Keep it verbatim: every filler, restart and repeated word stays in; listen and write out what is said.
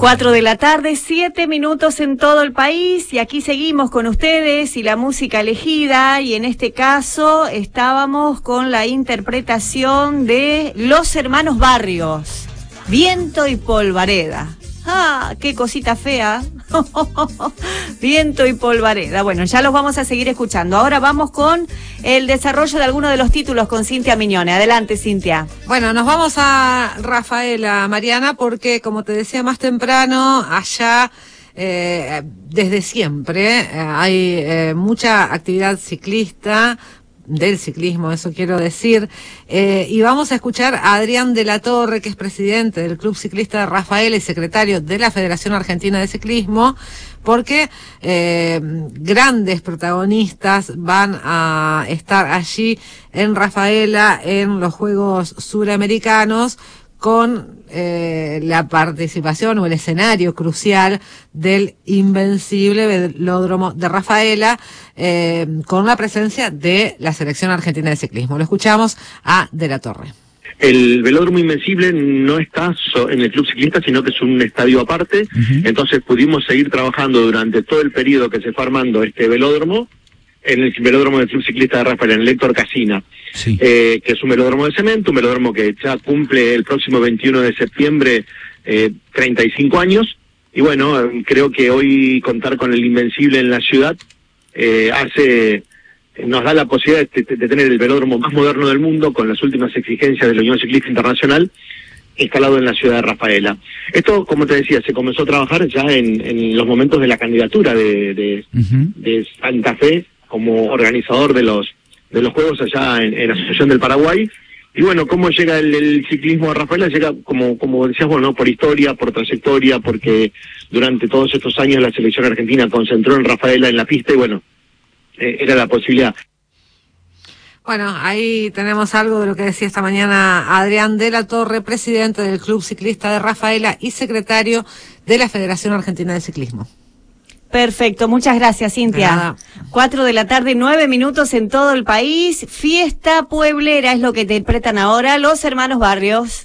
Cuatro de la tarde, siete minutos en todo el país y aquí seguimos con ustedes y la música elegida y en este caso estábamos con la interpretación de Los Hermanos Barrios, Viento y Polvareda. ¡Ah, qué cosita fea! Viento y Polvareda. Bueno, ya los vamos a seguir escuchando. Ahora vamos con el desarrollo de algunos de los títulos con Cintia Mignone. Adelante, Cintia. Bueno, nos vamos a Rafaela, Mariana, porque como te decía más temprano, allá eh, desde siempre eh, hay eh, mucha actividad ciclista, del ciclismo, eso quiero decir, eh, y vamos a escuchar a Adrián de la Torre, que es presidente del Club Ciclista de Rafaela y secretario de la Federación Argentina de Ciclismo, porque eh, grandes protagonistas van a estar allí en Rafaela en los Juegos Suramericanos, con eh, la participación o el escenario crucial del invencible velódromo de Rafaela, eh, con la presencia de la Selección Argentina de Ciclismo. Lo escuchamos a De la Torre. El velódromo invencible no está so en el club ciclista, sino que es un estadio aparte. Uh-huh. Entonces pudimos seguir trabajando durante todo el periodo que se fue armando este velódromo en el velódromo del Club Ciclista de Rafaela, en el Héctor Casina, sí. eh, que es un velódromo de cemento, un velódromo que ya cumple el próximo veintiuno de septiembre eh, treinta y cinco años, y bueno, creo que hoy contar con el Invencible en la ciudad eh, hace nos da la posibilidad de, de tener el velódromo más moderno del mundo, con las últimas exigencias de la Unión Ciclista Internacional, instalado en la ciudad de Rafaela. Esto, como te decía, se comenzó a trabajar ya en, en los momentos de la candidatura de, de, uh-huh. de Santa Fe como organizador de los de los Juegos allá en, en Asunción del Paraguay. Y bueno, ¿cómo llega el, el ciclismo a Rafaela? Llega, como como decías, bueno, por historia, por trayectoria, porque durante todos estos años la selección argentina concentró en Rafaela en la pista y bueno, eh, era la posibilidad. Bueno, ahí tenemos algo de lo que decía esta mañana Adrián de la Torre, presidente del Club Ciclista de Rafaela y secretario de la Federación Argentina de Ciclismo. Perfecto, muchas gracias, Cintia. Cuatro de la tarde, nueve minutos en todo el país. Fiesta pueblera es lo que interpretan ahora Los Hermanos Barrios.